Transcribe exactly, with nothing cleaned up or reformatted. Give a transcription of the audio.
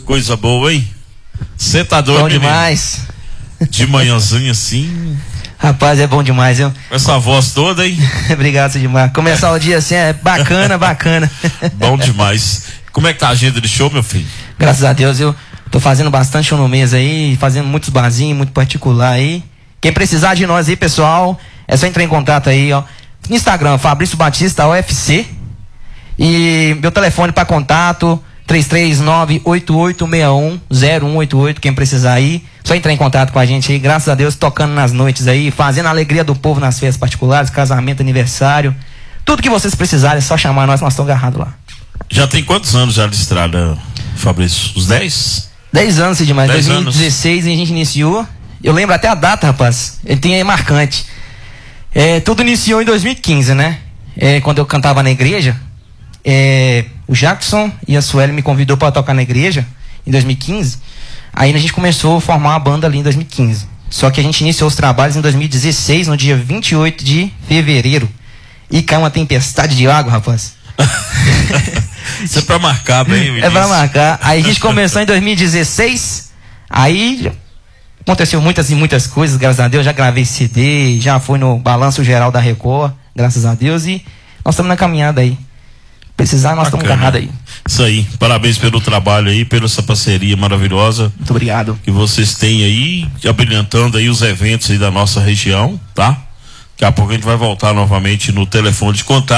coisa boa, hein? Você tá doido, Bom menino? demais. De manhãzinha assim. Rapaz, é bom demais, viu? Com essa voz toda, hein? Obrigado, Sidmar. Começar o dia assim é bacana, bacana. Bom demais. Como é que tá a agenda de show, meu filho? Graças a Deus, eu tô fazendo bastante show no mês aí, fazendo muitos barzinhos, muito particular aí. Quem precisar de nós aí, pessoal, é só entrar em contato aí, ó. No Instagram, Fabrício Batista U F C. E meu telefone para contato, três três nove, oito oito seis um, zero um oito oito, quem precisar aí, só entrar em contato com a gente aí, graças a Deus, tocando nas noites aí, fazendo a alegria do povo nas festas particulares, casamento, aniversário, tudo que vocês precisarem, é só chamar nós, nós estamos agarrados lá. Já tem quantos anos já de estrada, Fabrício? Uns dez? dez anos, demais. dez dois mil e dezesseis a gente iniciou, eu lembro até a data, rapaz, ele tem aí marcante. É, tudo iniciou em dois mil e quinze, né? É, quando eu cantava na igreja, é, o Jackson e a Sueli me convidou para tocar na igreja em dois mil e quinze. Aí a gente começou a formar uma banda ali em dois mil e quinze. Só que a gente iniciou os trabalhos em dois mil e dezesseis, no dia vinte e oito de fevereiro. E caiu uma tempestade de água, rapaz. Isso é pra marcar bem o É pra marcar. Aí a gente começou em dois mil e dezesseis. Aí aconteceu muitas e muitas coisas, graças a Deus. Já gravei C D, já fui no Balanço Geral da Record, graças a Deus. E nós estamos na caminhada aí. Precisar, nós estamos agarrados aí. Isso aí. Parabéns pelo trabalho aí, pela essa parceria maravilhosa. Muito obrigado. Que vocês têm aí, abrilhantando aí os eventos aí da nossa região, tá? Daqui a pouco a gente vai voltar novamente no telefone de contato.